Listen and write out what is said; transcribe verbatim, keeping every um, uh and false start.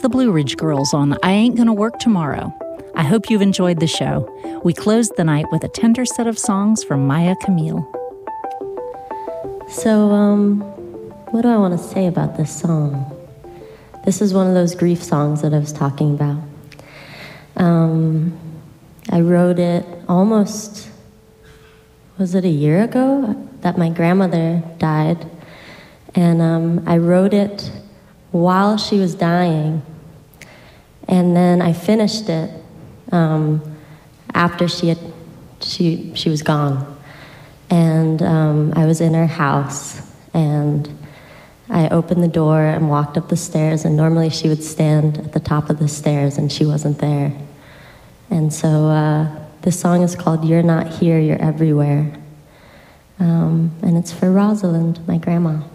the Blue Ridge Girls on I Ain't Gonna Work Tomorrow. I hope you've enjoyed the show. We closed the night with a tender set of songs from Maya Camille. So, um, what do I want to say about this song? This is one of those grief songs that I was talking about. Um, I wrote it almost, was it a year ago that my grandmother died? And um, I wrote it while she was dying. And then I finished it um, after she had, she, she was gone. And um, I was in her house, and I opened the door and walked up the stairs, and normally she would stand at the top of the stairs, and she wasn't there. And so uh, this song is called You're Not Here, You're Everywhere. Um, and it's for Rosalind, my grandma.